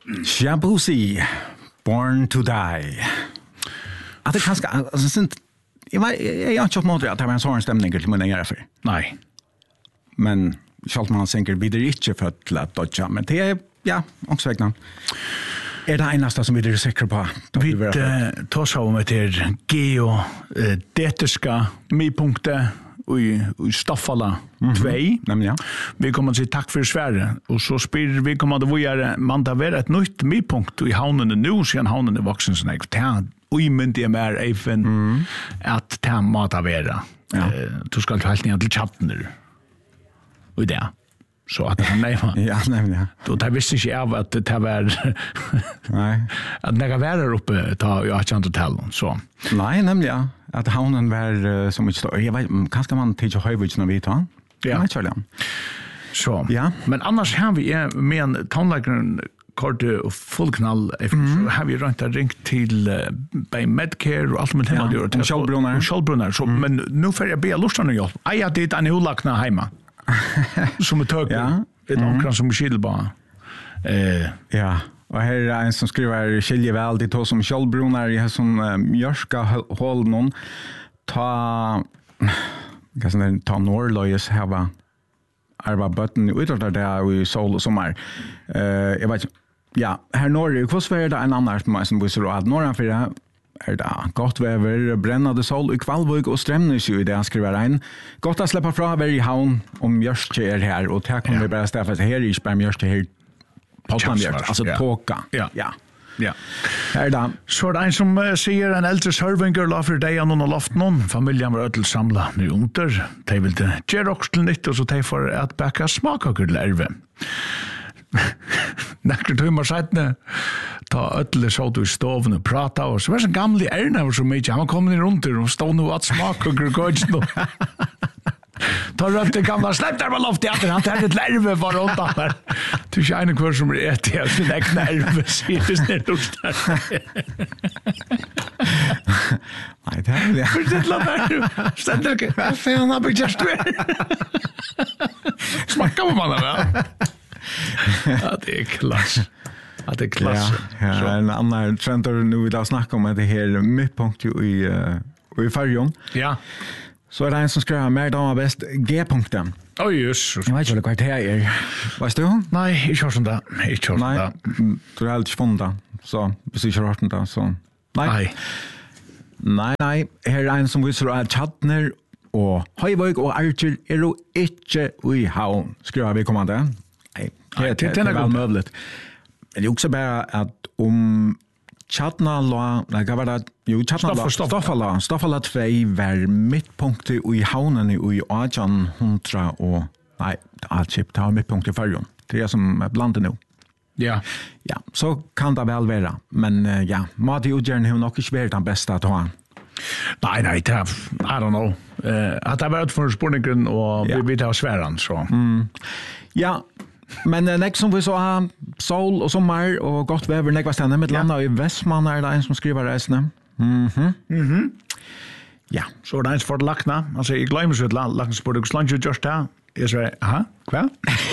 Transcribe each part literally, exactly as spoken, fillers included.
Shabuzi, Born to Die. Att det kanske alltså sent jag var jag har inte fått att det var en sån stämning till mina erfar. Nej. Men skall man sänker vidare inte för att låta dodja men det är ja, också vägna. Är det enaste som vi är säkra på? Vi tar så om det är geo detiska mipunkter i Staffala två. Nämligen. Vi kommer att säga tack för Sverige och så spyr vi kommer att vara man där vara ett nytt mipunkt i havnen nu sen havnen är vuxen så näkt. Och i men det mer även att ta mat av era. Du ska helt ner till chatten nu. Och det så att nej ja nämligen. Då där visste inte jag att det var nej att när jag var uppe ta jag inte hotell så. Nej nämligen att havnen var så mycket större. Jag vet kanske man till Höjvich när vi tar. Ja, jag tror så. Ja. Men annars har vi med en tonläkaren kort och fullknall mm. har vi runt ringt till uh, by Medcare och allt med hemma ja, och Kjellbrunnar. Kjellbrunnar så mm. men nu får jag be lustan och hjälp. Aj att det är en olakna hemma. Som är tök. Ja. Ett mm. omkring som skilbar. Eh ja. Och här är en som skriver skiljer väl det som Kjellbrunnar i som uh, mjörska håll någon ta vad ska det ta norrlöjes här var arva button utöver där i sol och sommar. Eh uh, jag vet ja, här norr hur svär det en annan som vi så att norran för det är det gott väver brännande sol i Kvalvik och Strömnäs ju det han skriver en gott att släppa från över i havn om mjörske är här och här kommer vi bara stäffa här i spär mjörske här Pottlandmjörk alltså tåka. Ja. Ja. Ja. Här då. Så det är en som uh, säger en äldre servinger la för dig någon och loft någon. Familjen var ödel samla nu under. De vill det ger också till nytt och så de får att bäcka smakakor till ärve. Näkter timmar sedan ta ödel så ut i stoven och prata och så var så gamla ärna var så mycket. Han kom ner runt och stod nu att smakakor gott nu. Ta rönt det gamla släpp där på loftteatern. Han tar ett lärve var runt där. Du känner kvar som är ett jag skulle lägga nerve sitter ner lust där. Nej, det är det. För det låter. Ständer inte. Vad fan har jag just det? Smakar man det? Ja, det är klass. Ja, det är klass. Ja, ja en annan trend nu vill jag snacka om det här mittpunkt i i Färjön. Ja. Så är det en som skriver mer damer bäst G-punkten. Oj, oh, just. Jag vet inte vad det här är. Vet du? Nej, jag kör sånt där. Jag kör sånt där. Nej, du är helt spunnet. Så, hvis du kör sånt där, så... Nej. Nej. Nej, nej. Här är en som visar att Tjadner och Höjvøk och Archer är då inte i havn. Skriver vi kommande. Nej, det är väl möjligt. Men det är också bara att om... Tjadna la, nej, vad var det? Jo, Tjadna la, Staffala, Staffala två var mittpunktet i havnen i arton hundra och, nej, Alchip, det var mittpunktet i Färjön. Det är som blandet nu. Ja. Ja, så kan det väl vara. Men uh, ja, mat i utgärningen har nog inte varit den bästa att ha. Nej, nej, det är, I don't know. Uh, att det har varit för spårningen och ja. vi, vi tar sväran, så. Mm. Ja, men uh, nästa som vi sa, sol och sommar och gott väver nästa ständigt med landa i Västman är det en som skriver resten. Mhm. Mhm. Ja, så det är för lackna. Alltså jag glömmer så att lackna spår du slange just där. Är så aha, kvar?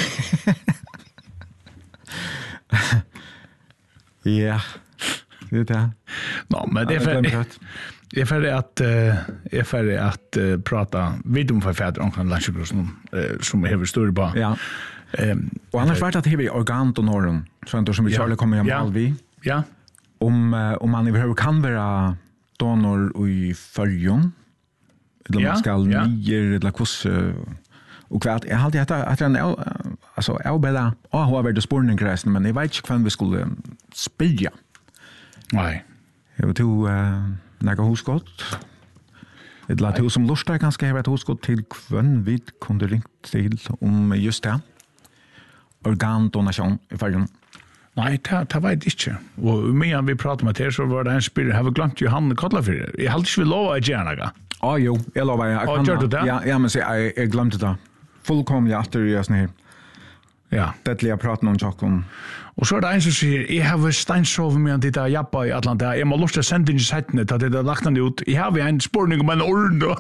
Ja. Det är det. No, men det är för det är för att är för att uh, prata vid om för fäder om lunchgrossen uh, som är större på. Ja. Um, och annars var det att vi organ och norren så inte som vi Charlie kommer hem all vi. Ja. Om uh, om man över kan vara donor i Färjön. Eller man ska nio eller kurs och kvart jag hade att att en alltså är bättre och har varit spårningsgressen men jag vet inte vem vi skulle spela. Nej. Jag vet du några husskott. Det lät ju som lustar ganska ha ett husskott till kvön vid kunde ringt till om just det. Organdonation i Färjön. Nej, det, det vet jag inte. Och medan vi pratade med det så var det en spyr. Har vi glömt ju han kolla för det? Jag hade inte vi lova att göra något. Ja, jo. Jag lovar. Jag kan. Ja, ja, ja, men så jag, jag glömde det. Fullkomligt efter jag sån här. Ja. Det jag pratar om Jakob. Og så er det en som sier, jeg har steinsove med han titta jabba i Atlanta, jeg må lort til sende inn i settene, til det er lagt han ut, jeg har en spurning om en orden da.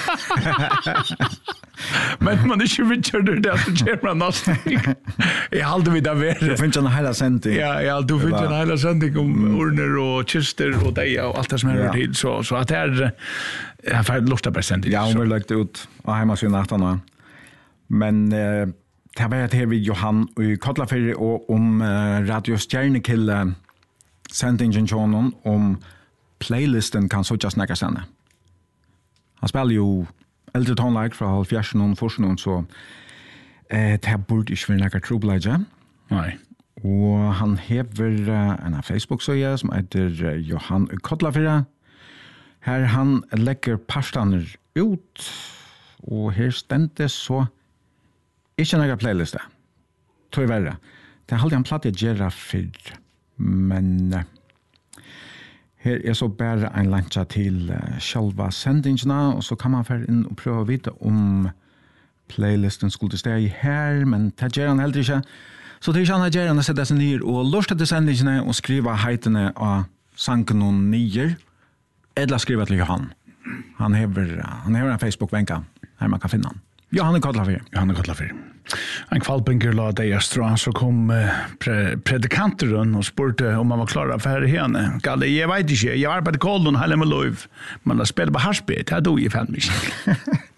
Men man ikke vittjer det at det kommer nesten. Jeg halte vi da være. Du finner en hela sending. Ja, ja, du finner en hela sending om urner og kister og deia og alt det som er over tid, så, så at det er, jeg har ferdig lort til bare sending. Ja, hun har lagt ut av hjemmesiden etter nå. Men eh, det har vært her vid Johan i Kotlafyrir og om uh, Radio Stjernekille sendingen tjonen om playlisten kan så ikke snakke sende. Han spiller jo eldre tonelike fra halvfjersen og forsen, så eh, det burde ikke være noe trobladje. Nei. Og han hever uh, en Facebook-søye som heter uh, Johan i Kotlafyrir. Her han legger parstaner ut, og her stendte så ikke noen playliste. Tror jeg verre. Det er alltid en platt jeg gjør for, men uh, her er så bare en lansja til uh, selva sendingsna, og så kan man føre inn og prøve å vite om playlisten skulle stå her, men det gjør han heller ikke. Så det er ikke han gjør han å sette seg ned og lorte til sendingsene og skrive heitene av sanken og nyer, eller skrive til Johan. Han hever, han hever en Facebook-venka her man kan finne han. Johan er Kotlafyr. Johan er Kotlafyr. En kvalpenker la deg Astra, så kom uh, pre predikanteren og spurte om han var klar for her henne. Galle, jeg vet ikke, jeg arbeider i Kolden hele med lov, men jeg spiller på harspet, det er du i fem ikke.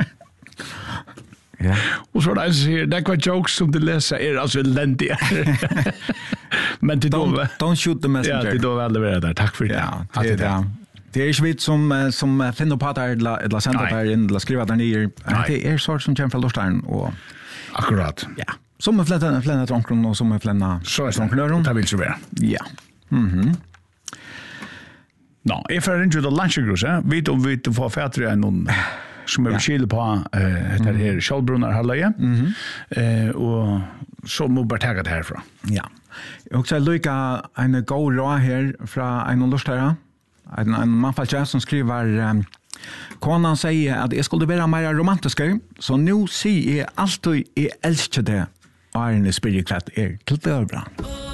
Ja. Og så er det en som sier, det er hva jokes som du leser er altså elendige. Men til Don't, då... don't shoot the messenger. Ja, til då veldig være der. Takk for det. Ja, det er det. Det er ikke vi som, som finner på det her, eller sender det her inn, eller skriver det ned. Det er sort som kommer fra Lortaren. Og, akkurat. Ja. Som er flenne, flenne tronkron, og som er flenne tronkronøren. Det vil så være. Ja. Mhm. Nå, jeg får ikke ut av lunsjegrus, eh? Vet om vi får fætre enn noen som er skyldig på uh, etter her Kjallbrunnar halvøye, mm-hmm. uh, og så må bare ta det herfra. Ja. Jeg har også lykket en god råd her fra en av Lortaren. En, en mannfalskje som skriver um, konan sier at jeg skulle være mer romantisk, så nå sier jeg alltid jeg elsker det og er en spirikvett er til det bra.